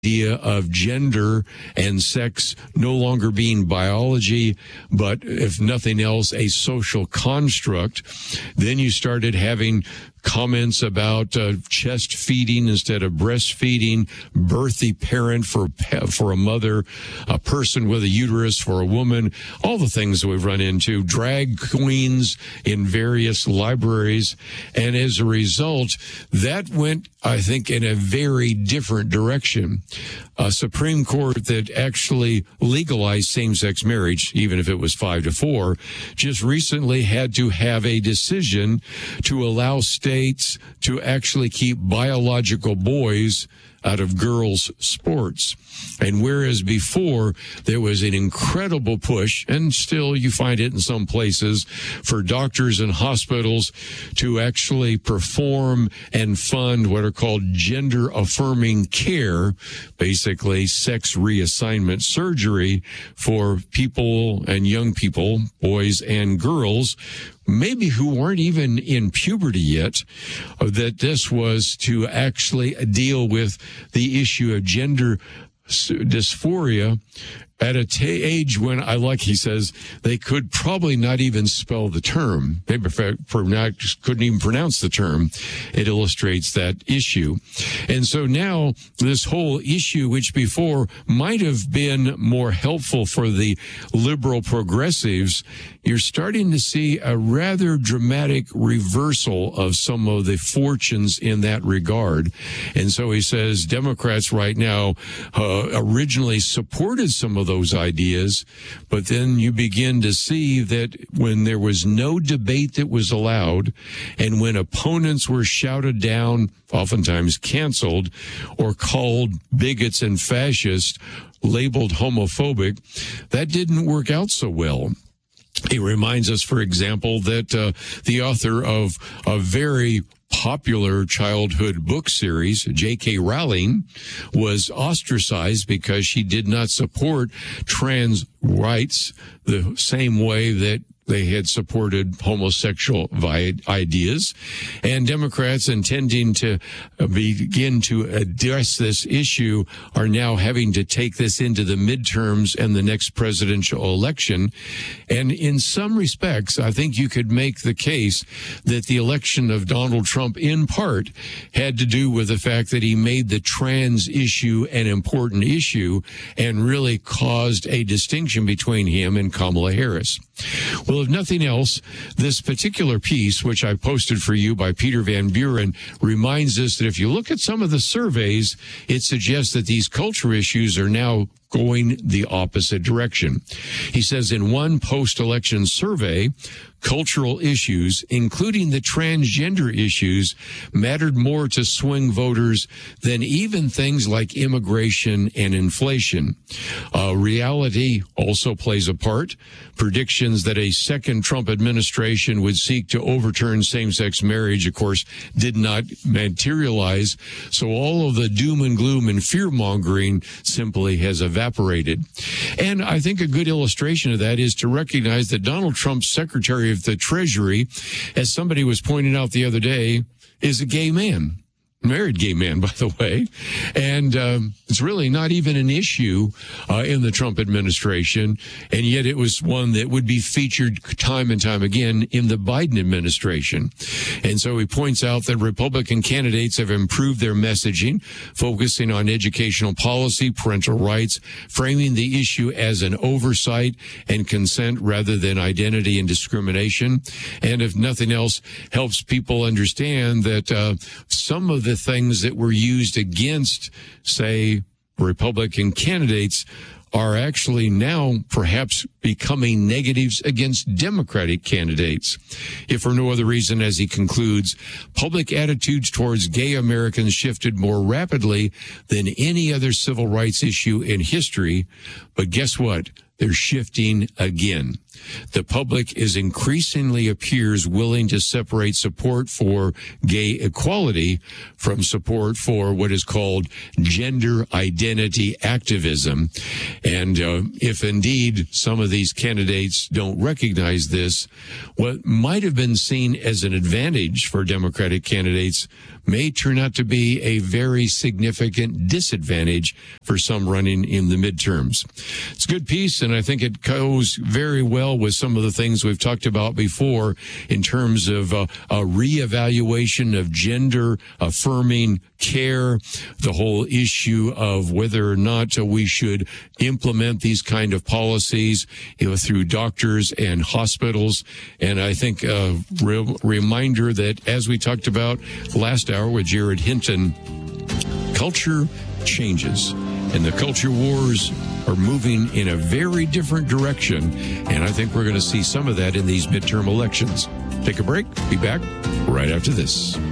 idea of gender and sex no longer being biology, but if nothing else, a social construct. Then you started having comments about chest feeding instead of breastfeeding, birthy parent for a mother, a person with a uterus for a woman, all the things that we've run into, drag queens in various libraries. And as a result, that went, I think, in a very different direction. A Supreme Court that actually legalized same-sex marriage, even if it was 5-4, just recently had to have a decision to allow states to actually keep biological boys out of girls' sports. And whereas before there was an incredible push, and still you find it in some places, for doctors and hospitals to actually perform and fund what are called gender-affirming care, basically sex reassignment surgery for people and young people, boys and girls, maybe who weren't even in puberty yet, that this was to actually deal with the issue of gender dysphoria at a age when, he says, they could probably not even spell the term. They couldn't even pronounce the term. It illustrates that issue. And so now this whole issue, which before might have been more helpful for the liberal progressives, you're starting to see a rather dramatic reversal of some of the fortunes in that regard. And so he says Democrats right now originally supported some of those ideas, but then you begin to see that when there was no debate that was allowed, and when opponents were shouted down, oftentimes canceled, or called bigots and fascists, labeled homophobic, that didn't work out so well. It reminds us, for example, that the author of a very popular childhood book series, J.K. Rowling, was ostracized because she did not support trans rights the same way that they had supported homosexual ideas. And Democrats intending to begin to address this issue are now having to take this into the midterms and the next presidential election. And in some respects, I think you could make the case that the election of Donald Trump in part had to do with the fact that he made the trans issue an important issue and really caused a distinction between him and Kamala Harris. Well, if nothing else, this particular piece, which I posted for you by Peter Van Buren, reminds us that if you look at some of the surveys, it suggests that these culture issues are now going the opposite direction. He says in one post-election survey, cultural issues, including the transgender issues, mattered more to swing voters than even things like immigration and inflation. Reality also plays a part. Predictions that a second Trump administration would seek to overturn same-sex marriage, of course, did not materialize. So all of the doom and gloom and fear-mongering simply has evaporated. And I think a good illustration of that is to recognize that Donald Trump's Secretary of the Treasury, as somebody was pointing out the other day, is a gay man. Married gay man, by the way. And it's really not even an issue in the Trump administration. And yet it was one that would be featured time and time again in the Biden administration. And so he points out that Republican candidates have improved their messaging, focusing on educational policy, parental rights, framing the issue as an oversight and consent rather than identity and discrimination. And if nothing else, helps people understand that some of the things that were used against, say, Republican candidates are actually now perhaps becoming negatives against Democratic candidates. If for no other reason, as he concludes, public attitudes towards gay Americans shifted more rapidly than any other civil rights issue in history. But guess what? They're shifting again. The public is increasingly appears willing to separate support for gay equality from support for what is called gender identity activism. And if indeed some of these candidates don't recognize this, what might have been seen as an advantage for Democratic candidates may turn out to be a very significant disadvantage for some running in the midterms. It's a good piece, and I think it goes very well with some of the things we've talked about before in terms of a reevaluation of gender affirming care, the whole issue of whether or not we should implement these kind of policies through doctors and hospitals. And I think a reminder that, as we talked about last hour with Jared Hinton, culture changes, and the culture wars are moving in a very different direction. And I think we're going to see some of that in these midterm elections. Take a break. Be back right after this.